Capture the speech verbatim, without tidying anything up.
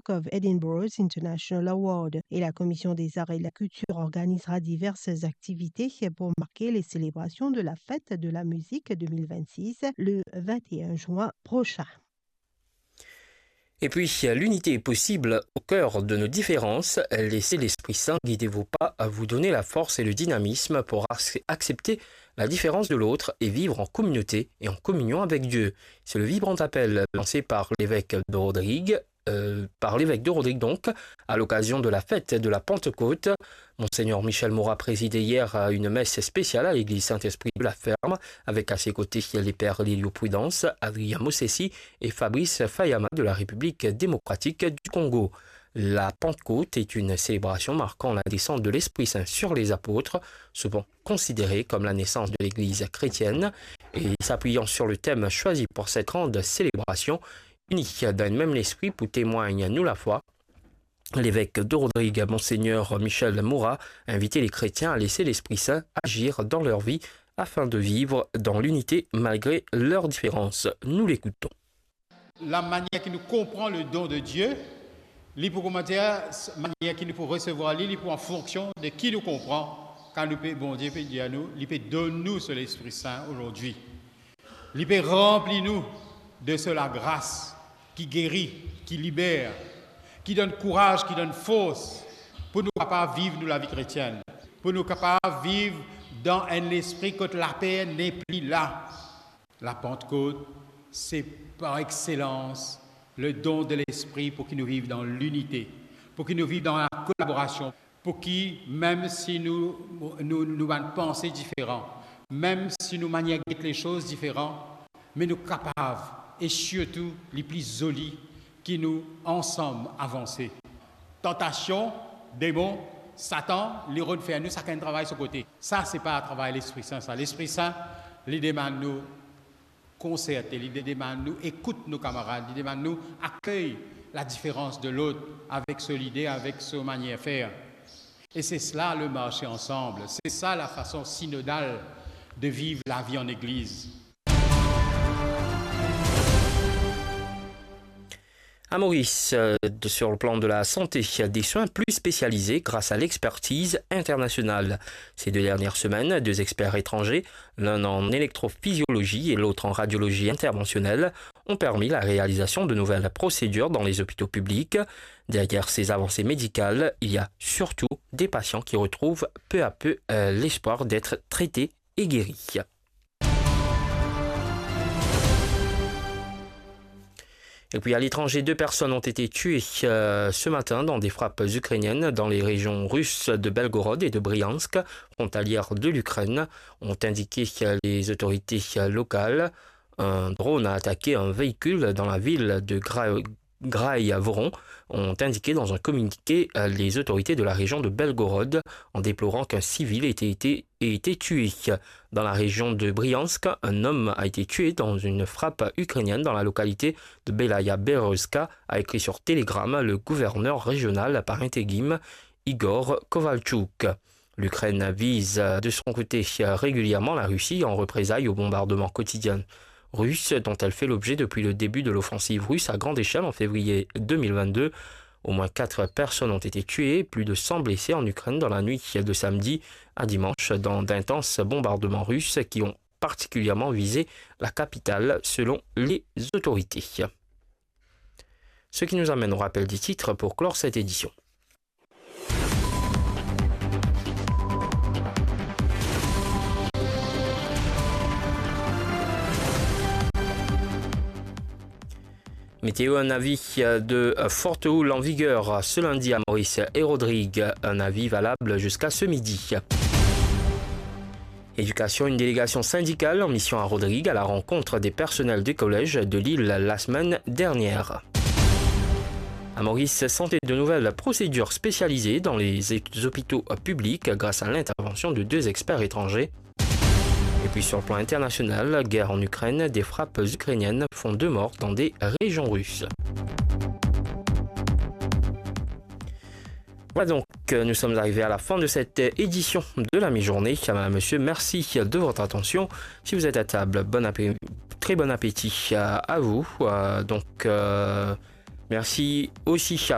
Duke of Edinburgh's International Award. Et la Commission des arts et de la culture organisera diverses activités pour marquer les célébrations de la fête de la musique deux mille vingt-six le vingt et un juin prochain. Et puis, l'unité est possible au cœur de nos différences. Laissez l'Esprit Saint guider vos pas, à vous donner la force et le dynamisme pour accepter la différence de l'autre et vivre en communauté et en communion avec Dieu. C'est le vibrant appel lancé par l'évêque de Rodrigue, euh, par l'évêque de Rodrigue donc, à l'occasion de la fête de la Pentecôte. Monseigneur Michel Moura présidait hier à une messe spéciale à l'église Saint-Esprit de la Ferme, avec à ses côtés les pères Lilio Prudence, Adrien Mossessi et Fabrice Fayama de la République démocratique du Congo. La Pentecôte est une célébration marquant la descente de l'Esprit Saint sur les apôtres, souvent considérée comme la naissance de l'Église chrétienne, et s'appuyant sur le thème choisi pour cette grande célébration, unis d'un même esprit pour témoigner nous la foi. L'évêque de Rodrigue, Monseigneur Michel Moura, a invité les chrétiens à laisser l'Esprit Saint agir dans leur vie afin de vivre dans l'unité malgré leurs différences. Nous l'écoutons. La manière qui nous comprend le don de Dieu, les pour commentaire, la manière qui nous peut recevoir, les pour en fonction de qui nous comprend, quand nous peut, bon Dieu peut dire à nous, il peut donner nous sur l'Esprit Saint aujourd'hui. Il peut remplir nous de cela grâce qui guérit, qui libère, qui donne courage, qui donne force pour nous capables de vivre nous, la vie chrétienne, pour nous capables de vivre dans un esprit que la paix n'est plus là. La Pentecôte, c'est par excellence le don de l'esprit pour qu'ils nous vivent dans l'unité, pour qu'ils nous vivent dans la collaboration, pour qu'ils, même si nous nous, nous avons pensées différentes, même si nous manions les choses différentes, mais nous capables et surtout les plus jolis qui nous ensemble avancer. Tentation, démon, Satan, les rôles faire nous, ça un travail sur côté. Ça, c'est pas un travail de l'Esprit Saint. Ça, l'Esprit Saint, il demande nous concerter, il demande nous écoute nos camarades, il demande nous accueille la différence de l'autre avec solidité, avec sa manière de faire. Et c'est cela le marcher ensemble. C'est ça la façon synodale de vivre la vie en Église. À Maurice, euh, sur le plan de la santé, des soins plus spécialisés grâce à l'expertise internationale. Ces deux dernières semaines, deux experts étrangers, l'un en électrophysiologie et l'autre en radiologie interventionnelle, ont permis la réalisation de nouvelles procédures dans les hôpitaux publics. Derrière ces avancées médicales, il y a surtout des patients qui retrouvent peu à peu euh, l'espoir d'être traités et guéris. Et puis à l'étranger, deux personnes ont été tuées euh, ce matin dans des frappes ukrainiennes dans les régions russes de Belgorod et de Briansk, frontalières de l'Ukraine, ont indiqué les autorités locales. Un drone a attaqué un véhicule dans la ville de Gra- Graï-Voron, ont indiqué dans un communiqué les autorités de la région de Belgorod, en déplorant qu'un civil ait été, ait été tué. Dans la région de Briansk, un homme a été tué dans une frappe ukrainienne dans la localité de Belaya Berezka, a écrit sur Telegram le gouverneur régional par intérim, Igor Kovalchuk. L'Ukraine vise de son côté régulièrement la Russie en représailles aux bombardements quotidiens russe dont elle fait l'objet depuis le début de l'offensive russe à grande échelle en février deux mille vingt-deux. Au moins quatre personnes ont été tuées, plus de cent blessés en Ukraine dans la nuit de samedi à dimanche dans d'intenses bombardements russes qui ont particulièrement visé la capitale selon les autorités. Ce qui nous amène au rappel des titres pour clore cette édition. Météo, un avis de forte houle en vigueur ce lundi à Maurice et Rodrigue, un avis valable jusqu'à ce midi. Éducation, une délégation syndicale en mission à Rodrigue à la rencontre des personnels des collèges de l'île la semaine dernière. À Maurice, santé, de nouvelles procédures spécialisées dans les hôpitaux publics grâce à l'intervention de deux experts étrangers. Et puis sur le plan international, guerre en Ukraine, des frappes ukrainiennes font deux morts dans des régions russes. Voilà donc, nous sommes arrivés à la fin de cette édition de la mi-journée. Madame, monsieur, merci de votre attention. Si vous êtes à table, bon appé- très bon appétit à vous. Donc, euh, merci aussi à